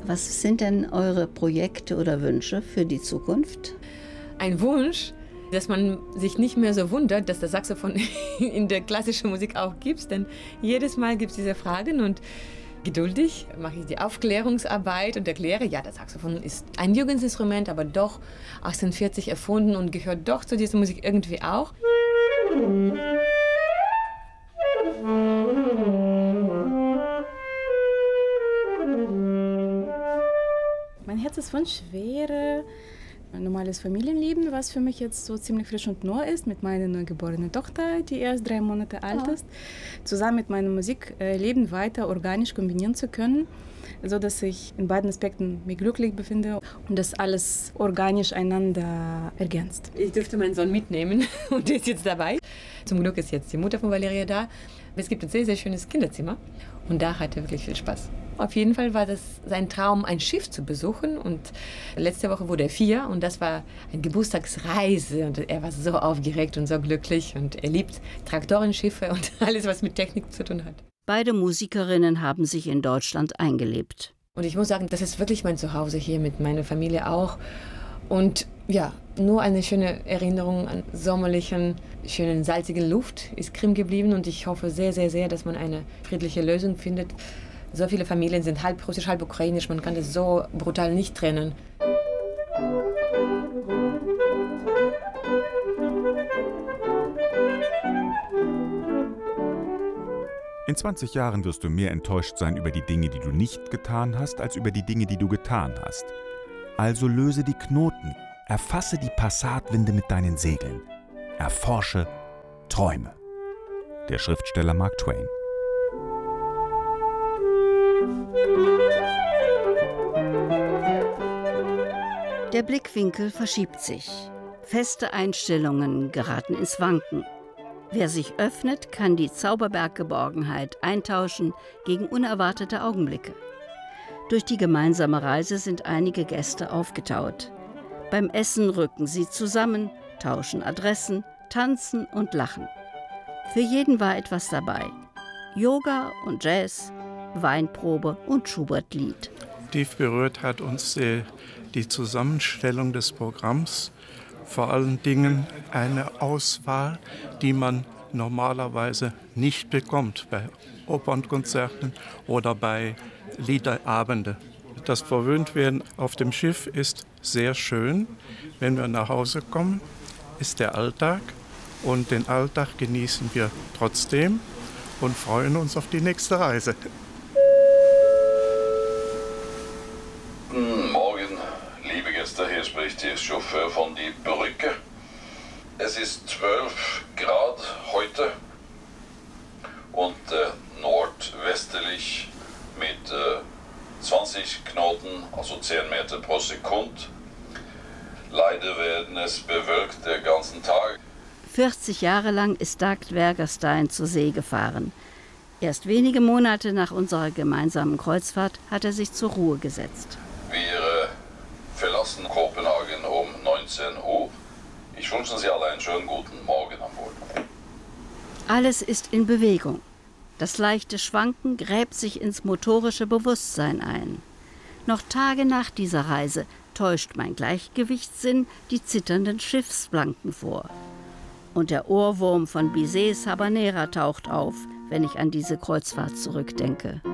Was sind denn eure Projekte oder Wünsche für die Zukunft? Ein Wunsch, dass man sich nicht mehr so wundert, dass das Saxophon in der klassischen Musik auch gibt. Denn jedes Mal gibt es diese Fragen und geduldig mache ich die Aufklärungsarbeit und erkläre, ja, das Saxophon ist ein Jugendinstrument, aber doch 1840 erfunden und gehört doch zu dieser Musik irgendwie auch. Mein Herzenswunsch wäre ein normales Familienleben, was für mich jetzt so ziemlich frisch und neu ist, mit meiner neugeborenen Tochter, die erst 3 Monate alt ist, zusammen mit meinem Musikleben weiter organisch kombinieren zu können, sodass ich in beiden Aspekten mich glücklich befinde und das alles organisch einander ergänzt. Ich durfte meinen Sohn mitnehmen und der ist jetzt dabei. Zum Glück ist jetzt die Mutter von Valeria da. Es gibt ein sehr, sehr schönes Kinderzimmer und da hat er wirklich viel Spaß. Auf jeden Fall war das sein Traum, ein Schiff zu besuchen und letzte Woche wurde er 4 und das war eine Geburtstagsreise und er war so aufgeregt und so glücklich und er liebt Traktorenschiffe und alles, was mit Technik zu tun hat. Beide Musikerinnen haben sich in Deutschland eingelebt. Und ich muss sagen, das ist wirklich mein Zuhause hier mit meiner Familie auch. Und ja, nur eine schöne Erinnerung an sommerlichen, schönen, salzigen Luft ist Krim geblieben. Und ich hoffe sehr, sehr, sehr, dass man eine friedliche Lösung findet. So viele Familien sind halb russisch, halb ukrainisch. Man kann das so brutal nicht trennen. In 20 Jahren wirst du mehr enttäuscht sein über die Dinge, die du nicht getan hast, als über die Dinge, die du getan hast. Also löse die Knoten, erfasse die Passatwinde mit deinen Segeln, erforsche, träume. Der Schriftsteller Mark Twain. Der Blickwinkel verschiebt sich. Feste Einstellungen geraten ins Wanken. Wer sich öffnet, kann die Zauberberggeborgenheit eintauschen gegen unerwartete Augenblicke. Durch die gemeinsame Reise sind einige Gäste aufgetaut. Beim Essen rücken sie zusammen, tauschen Adressen, tanzen und lachen. Für jeden war etwas dabei. Yoga und Jazz, Weinprobe und Schubert-Lied. Tief berührt hat uns die Zusammenstellung des Programms. Vor allen Dingen eine Auswahl, die man normalerweise nicht bekommt bei Opernkonzerten oder bei Liederabenden. Das Verwöhntwerden auf dem Schiff ist sehr schön. Wenn wir nach Hause kommen, ist der Alltag und den Alltag genießen wir trotzdem und freuen uns auf die nächste Reise. Morgen, liebe Gäste, hier spricht der Chauffeur von die Brücke. Es ist 12 Grad heute und nordwestlich mit 20 Knoten, also 10 Meter pro Sekunde. Leider werden es bewölkt den ganzen Tag. 40 Jahre lang ist Dag Dvergastein zur See gefahren. Erst wenige Monate nach unserer gemeinsamen Kreuzfahrt hat er sich zur Ruhe gesetzt. Wir verlassen Kopenhagen um 19 Uhr. Ich wünsche Sie alle einen schönen guten Morgen an Bord. Alles ist in Bewegung. Das leichte Schwanken gräbt sich ins motorische Bewusstsein ein. Noch Tage nach dieser Reise täuscht mein Gleichgewichtssinn die zitternden Schiffsplanken vor. Und der Ohrwurm von Bizets Habanera taucht auf, wenn ich an diese Kreuzfahrt zurückdenke.